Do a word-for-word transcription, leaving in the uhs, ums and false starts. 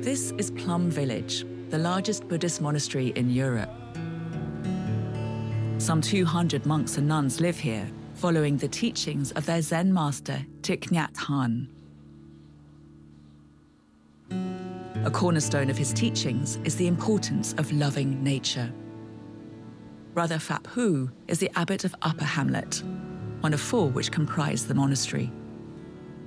This is Plum Village, the largest Buddhist monastery in Europe. Some two hundred monks and nuns live here, following the teachings of their Zen master, Thich Nhat Hanh. A cornerstone of his teachings is the importance of loving nature. Brother Phap Huu is the abbot of Upper Hamlet, one of four which comprise the monastery.